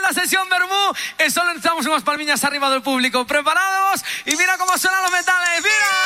la sesión Bermú. Solo necesitamos unas palmiñas arriba del público. ¿Preparados? Y mira cómo suenan los metales. ¡Mira!